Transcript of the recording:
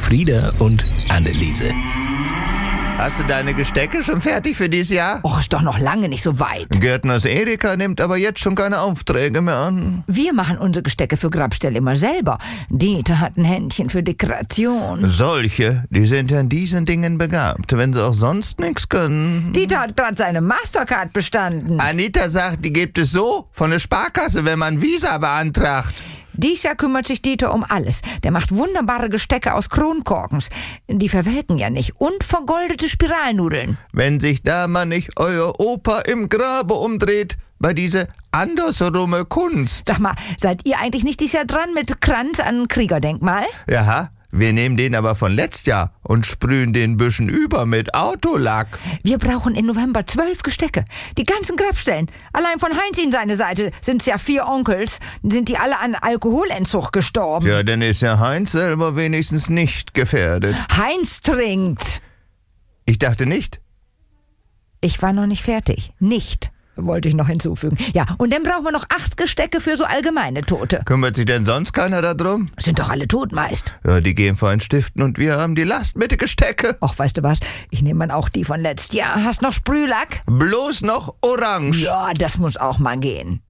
Frieda und Anneliese. Hast du deine Gestecke schon fertig für dieses Jahr? Och, ist doch noch lange nicht so weit. Gärtners Erika nimmt aber jetzt schon keine Aufträge mehr an. Wir machen unsere Gestecke für Grabstelle immer selber. Dieter hat ein Händchen für Dekoration. Solche, die sind ja in diesen Dingen begabt, wenn sie auch sonst nichts können. Dieter hat gerade seine Mastercard bestanden. Anita sagt, die gibt es so von der Sparkasse, wenn man Visa beantragt. Dies Jahr kümmert sich Dieter um alles. Der macht wunderbare Gestecke aus Kronkorkens. Die verwelken ja nicht. Und vergoldete Spiralnudeln. Wenn sich da mal nicht euer Opa im Grabe umdreht, bei diese andersrumme Kunst. Sag mal, seid ihr eigentlich nicht dieses Jahr dran mit Kranz an Kriegerdenkmal? Ja, wir nehmen den aber von letztes Jahr und sprühen den ein bisschen über mit Autolack. Wir brauchen im November 12 Gestecke. Die ganzen Grabstellen. Allein von Heinz in seine Seite sind es ja 4 Onkels. Sind die alle an Alkoholentzug gestorben? Ja, dann ist ja Heinz selber wenigstens nicht gefährdet. Heinz trinkt. Ich dachte nicht. Ich war noch nicht fertig. Nicht, wollte ich noch hinzufügen. Ja, und dann brauchen wir noch 8 Gestecke für so allgemeine Tote. Kümmert sich denn sonst keiner darum? Sind doch alle tot meist. Ja, die gehen vor ein Stiften und wir haben die Last mit den Gestecke. Och, weißt du was? Ich nehme dann auch die von letztes Jahr. Hast noch Sprühlack? Bloß noch orange. Ja, das muss auch mal gehen.